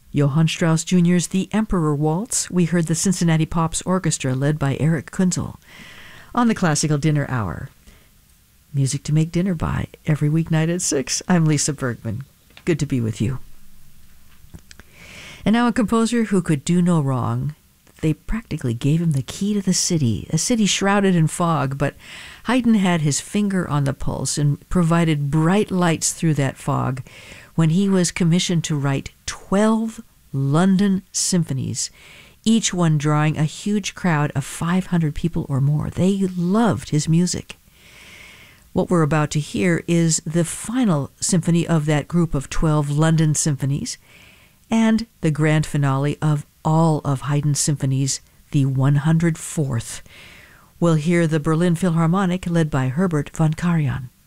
Johann Strauss Jr.'s The Emperor Waltz, we heard the Cincinnati Pops Orchestra led by Eric Kunzel. On the Classical Dinner Hour, music to make dinner by every weeknight at 6. I'm Lisa Bergman. Good to be with you. And now a composer who could do no wrong. They practically gave him the key to the city, a city shrouded in fog, but Haydn had his finger on the pulse and provided bright lights through that fog when he was commissioned to write 12 London symphonies, each one drawing a huge crowd of 500 people or more. They loved his music. What we're about to hear is the final symphony of that group of 12 London symphonies, and the grand finale of all of Haydn's symphonies, the 104th. We'll hear the Berlin Philharmonic led by Herbert von Karajan.